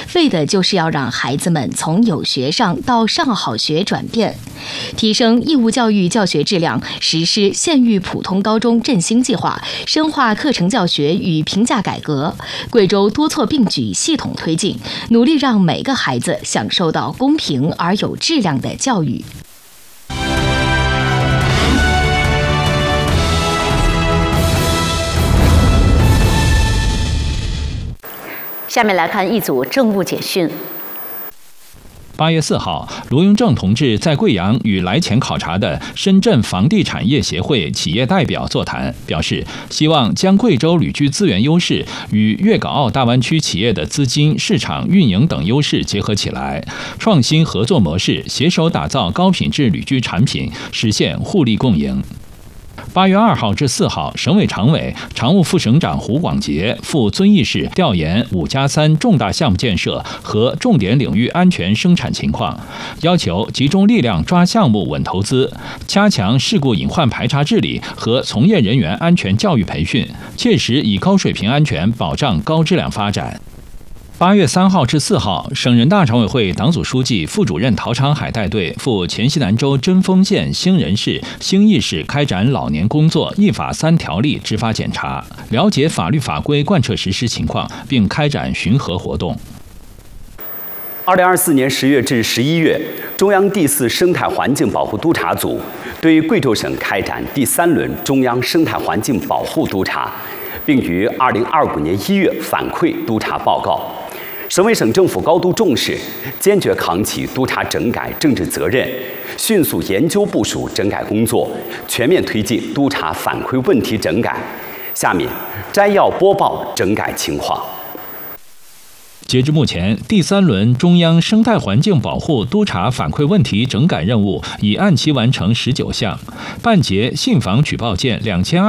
为的就是要让孩子们从有学上到上好学转变，提升义务教育教学质量，实施县域普通高中振兴计划，深化课程教学与评价改革。贵州多措并举，系统推进，努力让每个孩子享受到公平而有质量的教育。 下面来看一组政务简讯。 8月4号，卢永正同志在贵阳与来前考察的深圳房地产业协会企业代表座谈，表示希望将贵州旅居资源优势与粤港澳大湾区企业的资金、市场、运营等优势结合起来，创新合作模式，携手打造高品质旅居产品，实现互利共赢。8月2号至4号，省委常委、常务副省长胡广杰赴遵义市调研5+3重大项目建设和重点领域安全生产情况，要求集中力量抓项目稳投资，加强事故隐患排查治理和从业人员安全教育培训，切实以高水平安全保障高质量发展。8月3号至4号，省人大常委会党组书记、副主任陶长海带队赴黔西南州贞丰县兴仁市、兴义市开展老年工作依法3条例执法检查，了解法律法规贯彻实施情况，并开展巡河活动。 2024年10月至11月，中央第4生态环境保护督察组对贵州省开展第3轮中央生态环境保护督查，并于2025年1月反馈督查报告。省委省政府高度重视，坚决扛起督查整改政治责任，迅速研究部署整改工作，全面推进督查反馈问题整改。下面摘要播报整改情况。 截至目前，第3轮中央生态环境保护督查反馈问题整改任务已按期完成19项，办结信访举报件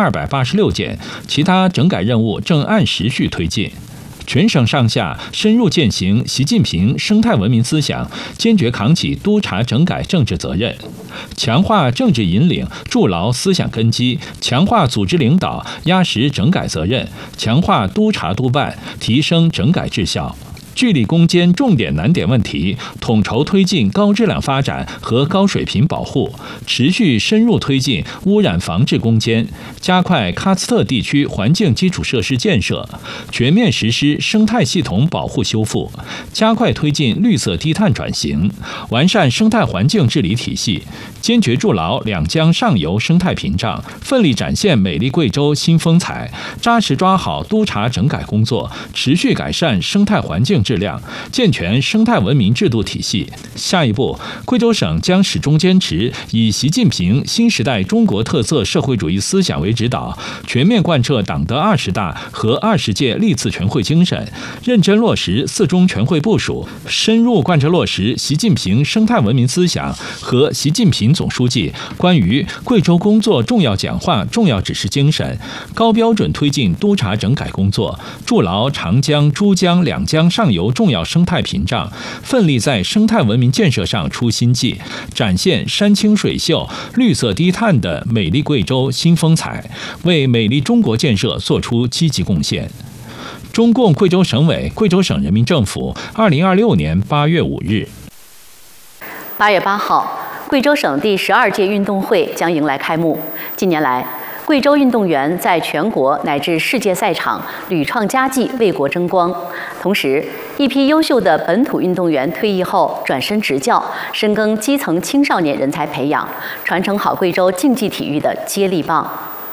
2286件，其他整改任务正按时序推进。全省上下深入践行习近平生态文明思想，坚决扛起督查整改政治责任，强化政治引领，筑牢思想根基，强化组织领导，压实整改责任，强化督查督办，提升整改质效。聚力攻坚重点难点问题，统筹推进高质量发展和高水平保护，持续深入推进污染防治攻坚，加快喀斯特地区环境基础设施建设，全面实施生态系统保护修复，加快推进绿色低碳转型，完善生态环境治理体系，坚决筑牢两江上游生态屏障，奋力展现美丽贵州新风采，扎实抓好督查整改工作，持续改善生态环境质量，健全生态文明制度体系。下一步，贵州省将始终坚持以习近平新时代中国特色社会主义思想为指导，全面贯彻党的20大和20届历次全会精神，认真落实4中全会部署，深入贯彻落实习近平生态文明思想和习近平总书记关于贵州工作重要讲话重要指示精神，高标准推进督查整改工作，筑牢长江、珠江两江上游重要生态屏障，奋力在生态文明建设上出新绩，展现山清水秀、绿色低碳的美丽贵州新风采，为美丽中国建设作出积极贡献。中共贵州省委、贵州省人民政府2026年8月5日。 8月8号，贵州省第12届运动会将迎来开幕。近年来，贵州运动员在全国乃至世界赛场屡创佳绩，为国争光。同时，一批优秀的本土运动员退役后转身执教，深耕基层青少年人才培养，传承好贵州竞技体育的接力棒。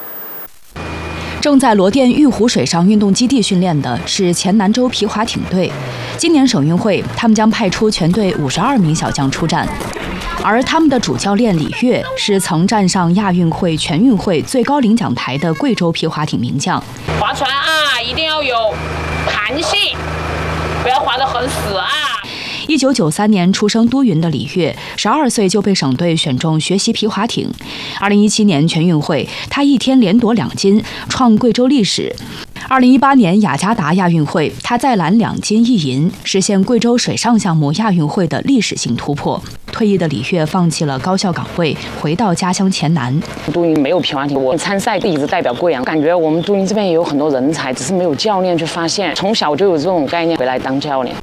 正在罗店玉湖水上运动基地训练的是黔南州皮划艇队。今年省运会，他们将派出全队52名小将出战。而他们的主教练李跃是曾站上亚运会、全运会最高领奖台的贵州皮划艇名将。 划船啊，一定要有弹性，不要划得很死啊。 1993年出生都匀的李跃，12岁就被省队选中学习皮划艇。2017年全运会，他一天连夺2金，创贵州历史。2018年雅加达亚运会，他再揽2金1银，实现贵州水上项目亚运会的历史性突破。退役的李跃放弃了高校岗位，回到家乡黔南。 都匀没有皮划艇，我参赛一直代表贵阳，感觉我们都匀这边也有很多人才，只是没有教练去发现。从小就有这种概念，回来当教练。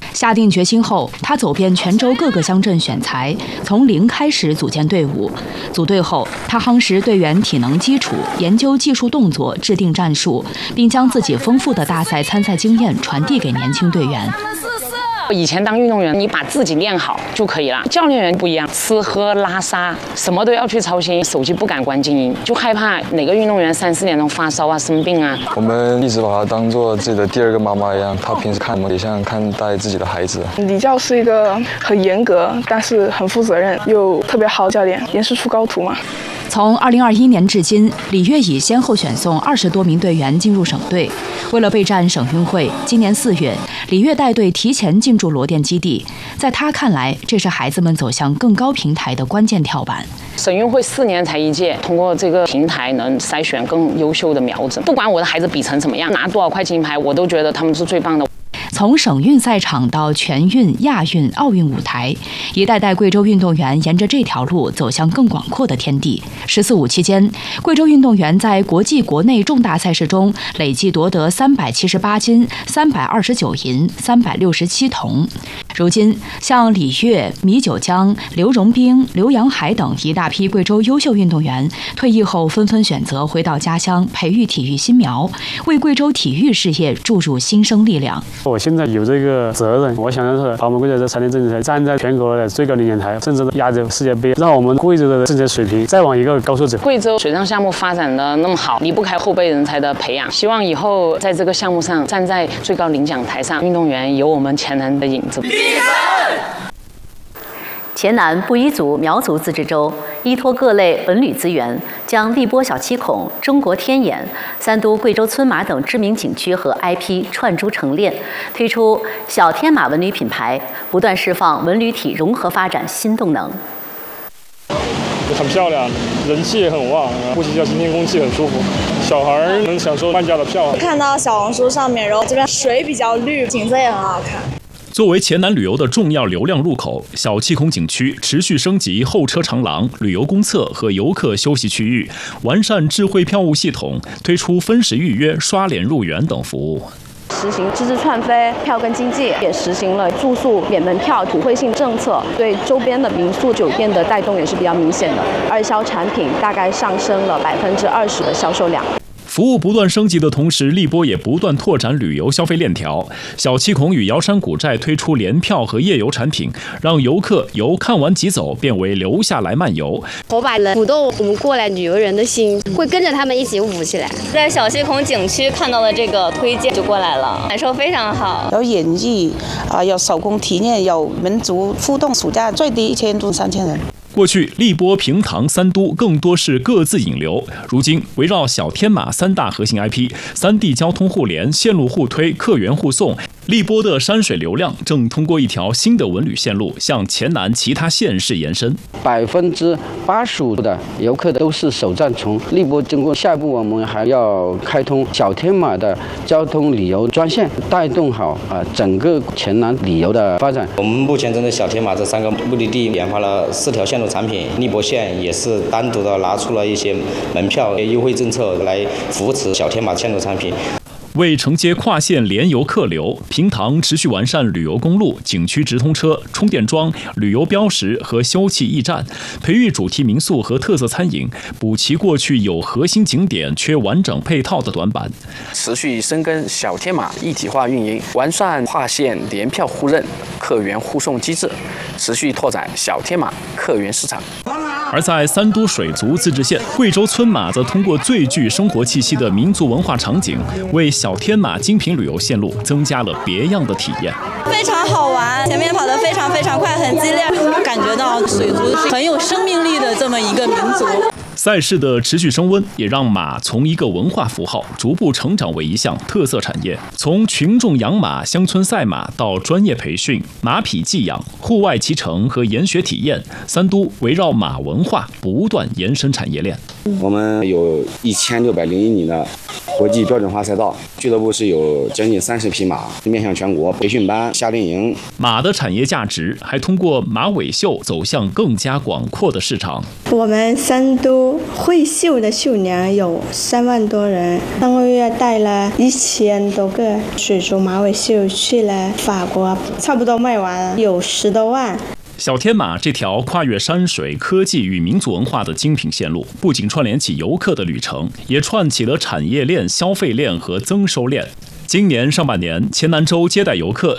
下定决心后，他走遍泉州各个乡镇选材，从零开始组建队伍。组队后，他夯实队员体能基础，研究技术动作，制定战术，并将自己丰富的大赛参赛经验传递给年轻队员。 以前当运动员，你把自己练好就可以了。教练员不一样，吃喝拉撒什么都要去操心，手机不敢关静音，就害怕哪个运动员3、4点钟发烧啊、生病啊。 我们一直把他当做自己的第二个妈妈一样，他平时看我们也像看待自己的孩子。 李教是一个很严格，但是很负责任又特别好的教练，严师出高徒嘛。 从2021年至今，李越已先后选送20多名队员进入省队。为了备战省运会，今年4月，李越带队提前进驻罗店基地。在他看来，这是孩子们走向更高平台的关键跳板。 省运会4年才一届，通过这个平台能筛选更优秀的苗子。不管我的孩子比成怎么样，拿多少块金牌，我都觉得他们是最棒的。 从省运赛场到全运、亚运、奥运舞台，一代代贵州运动员沿着这条路走向更广阔的天地。14、15期间，贵州运动员在国际、国内重大赛事中累计夺得378金、329银、367铜。如今，像李越、米九江、刘荣兵、刘洋海等一大批贵州优秀运动员，退役后纷纷选择回到家乡，培育体育新苗，为贵州体育事业注入新生力量。 我现在有这个责任，我想的是把我们贵州的残联政策站在全国的最高领奖台，甚至亚洲世界杯，让我们贵州的政策水平再往一个高处走。 贵州水上项目发展的那么好，离不开后备人才的培养。希望以后在这个项目上站在最高领奖台上，运动员有我们前南的影子。 黔南布依族苗族自治州依托各类文旅资源，将荔波小七孔、中国天眼、三都贵州村马等知名景区和 IP 串珠成链，推出小天马文旅品牌，不断释放文旅体融合发展新动能。 很漂亮，人气也很旺，呼吸一下新鲜空气很舒服。小孩能享受半价的票。 看到小红书上面，然后这边水比较绿，景色也很好看。 作为黔南旅游的重要流量入口，小七孔景区持续升级候车长廊、旅游公厕和游客休息区域，完善智慧票务系统，推出分时预约、刷脸入园等服务。 实行知识串飞、票根经济，也实行了住宿免门票普惠性政策，对周边的民宿酒店的带动也是比较明显的。二销产品大概上升了20%的销售量。 服务不断升级的同时，荔波也不断拓展旅游消费链条。小七孔与瑶山古寨推出联票和夜游产品，让游客由看完即走变为留下来漫游。 我把人鼓动我们过来旅游人的心，会跟着他们一起舞起来。 在小七孔景区看到了这个推荐就过来了，感受非常好。 有演艺有手工体验，有民族互动，暑假最低1000到3000人。 过去，荔波、平塘、三都更多是各自引流。如今，围绕小天马3大核心 IP， 3地交通互联、线路互推、客源互送，荔波的山水流量正通过一条新的文旅线路向黔南其他县市延伸。 85%的游客都是首站从荔波经过，下一步我们还要开通小天马的交通旅游专线，带动好整个黔南旅游的发展。 我们目前针对小天马这3个目的地研发了4条线路产品，荔波县也是单独的拿出了一些门票优惠政策来扶持小天马线路产品。 为承接跨县联游客流，平塘持续完善旅游公路、景区直通车、充电桩、旅游标识和休憩驿站，培育主题民宿和特色餐饮，补齐过去有核心景点缺完整配套的短板。 持续深耕小天马一体化运营，完善跨县联票互认、客源互送机制，持续拓展小天马客源市场。 而在三都水族自治县，贵州村马则通过最具生活气息的民族文化场景，为小天马精品旅游线路增加了别样的体验。 非常好玩，前面跑得非常快，很激烈，感觉到水族是很有生命力的这么一个民族。 赛事的持续升温，也让马从一个文化符号逐步成长为一项特色产业。从群众养马、乡村赛马到专业培训、马匹寄养、户外骑乘和研学体验，三都围绕马文化不断延伸产业链。 我们有1601米的国际标准化赛道，俱乐部是有将近30匹马，面向全国，培训班、夏令营。 马的产业价值还通过马尾绣走向更加广阔的市场。 我们山都会绣的绣娘有3万多人，上个月带了1000多个水族马尾绣去了法国，差不多卖完有10多万。 小天马这条跨越山水、科技与民族文化的精品线路，不仅串联起游客的旅程，也串起了产业链、消费链和增收链。今年上半年，黔南州接待游客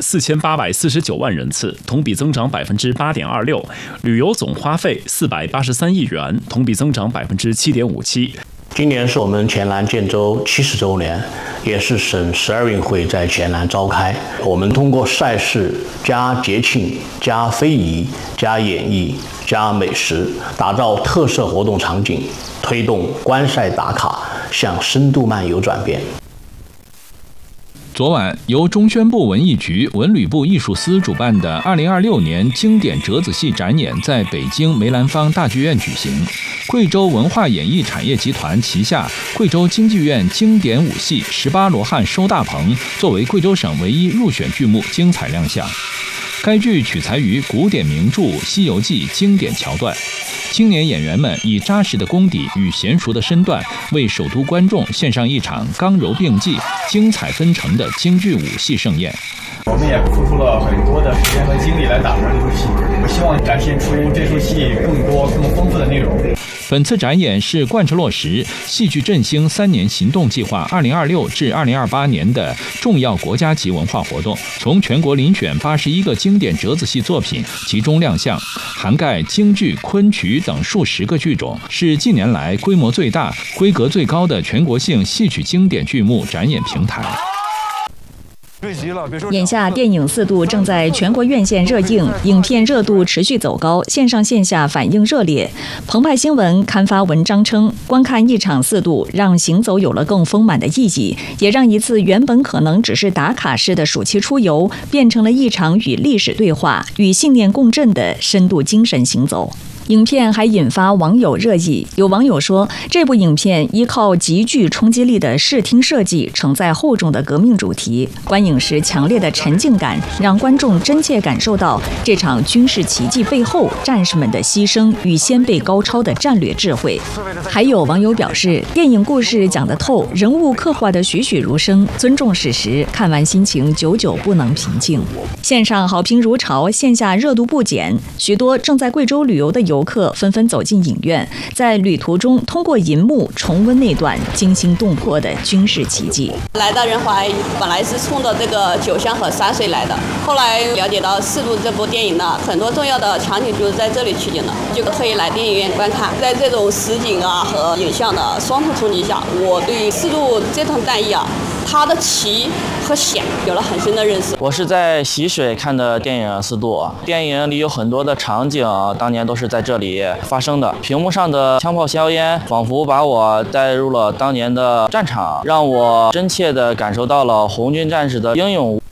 4849万人次，同比增长8.26%，旅游总花费483亿元，同比增长7.57%。 今年是我们黔南建州70周年，也是省12运会在黔南召开。我们通过赛事加节庆加非遗加演艺加美食，打造特色活动场景，推动观赛打卡向深度漫游转变。 昨晚，由中宣部文艺局文旅部艺术司主办的2026年经典折子戏展演在北京梅兰芳大剧院举行。贵州文化演艺产业集团旗下贵州京剧院经典武戏《18罗汉收大棚》作为贵州省唯一入选剧目精彩亮相。该剧取材于古典名著《西游记》经典桥段，青年演员们以扎实的功底与娴熟的身段，为首都观众献上一场刚柔并济、精彩纷呈的京剧武戏盛宴。 我们也付出了很多的时间和精力来打磨这出戏，我希望展现出这出戏更多、更丰富的内容。 本次展演是贯彻落实戏剧振兴3年行动计划2026至2028年的重要国家级文化活动，从全国遴选81个经典折子戏作品集中亮相，涵盖京剧、昆曲等数10个剧种，是近年来规模最大、规格最高的全国性戏曲经典剧目展演平台。 眼下电影4度正在全国院线热映，影片热度持续走高，线上线下反应热烈。澎湃新闻刊发文章称，观看一场4度让行走有了更丰满的意义，也让一次原本可能只是打卡式的暑期出游，变成了一场与历史对话、与信念共振的深度精神行走。影片还引发网友热议，有网友说，这部影片依靠极具冲击力的视听设计，承载厚重的革命主题，观影时强烈的沉浸感，让观众真切感受到这场军事奇迹背后战士们的牺牲与先辈高超的战略智慧。还有网友表示，电影故事讲得透，人物刻画得栩栩如生，尊重史实，看完心情久久不能平静。线上好评如潮，线下热度不减，许多正在贵州旅游的游客纷纷走进影院，在旅途中通过银幕重温那段惊心动魄的军事奇迹。 来到仁怀本来是冲着这个酒香和山水来的，后来了解到4度这部电影呢，很多重要的场景就是在这里取景的，就可以来电影院观看。在这种实景和影像的双重冲击下，我对4度这场战役它的奇和险有了很深的认识。 我是在习水看的电影4度，电影里有很多的场景，当年都是在这里发生的。屏幕上的枪炮硝烟，仿佛把我带入了当年的战场，让我真切地感受到了红军战士的英勇。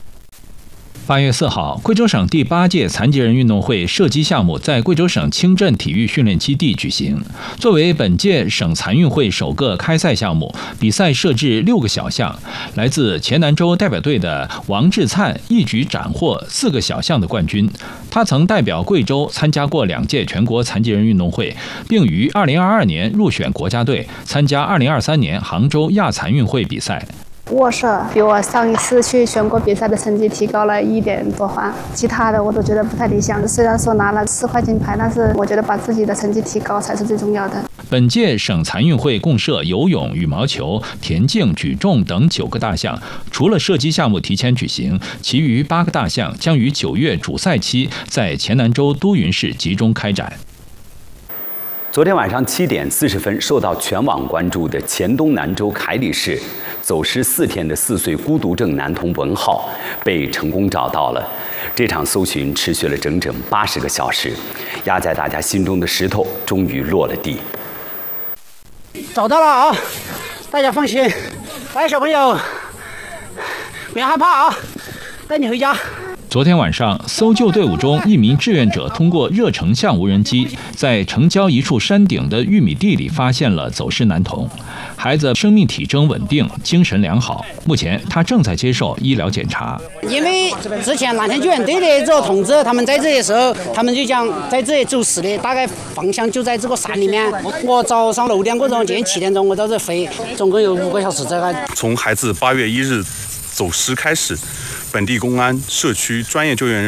8月4号，贵州省第8届残疾人运动会射击项目在贵州省清镇体育训练基地举行。作为本届省残运会首个开赛项目，比赛设置6个小项。来自黔南州代表队的王志灿一举斩获4个小项的冠军。他曾代表贵州参加过2届全国残疾人运动会，并于2022年入选国家队，参加2023年杭州亚残运会比赛。 我是比我上一次去全国比赛的成绩提高了1点多分，其他的我都觉得不太理想。虽然说拿了4块金牌，但是我觉得把自己的成绩提高才是最重要的。 本届省残运会共设游泳、羽毛球、田径、举重等9个大项，除了射击项目提前举行，其余8个大项将于9月主赛期在黔南州都匀市集中开展。 昨天晚上7点40分，受到全网关注的黔东南州凯里市走失4天的4岁孤独症男童文浩被成功找到了。这场搜寻持续了整整80个小时，压在大家心中的石头终于落了地。 找到了啊！大家放心，小朋友不要害怕啊！带你回家。 昨天晚上，搜救队伍中一名志愿者通过热成像无人机，在城郊一处山顶的玉米地里发现了走失男童。孩子生命体征稳定，精神良好，目前他正在接受医疗检查。 因为之前蓝天救援队的这个同志，他们在这里的时候，他们就讲在这里走失的，大概方向就在这个山里面。我早上6点过钟，今天7点钟我到这飞，总共有5个小时这个。 从孩子8月1日走失开始，本地公安、社区专业救援人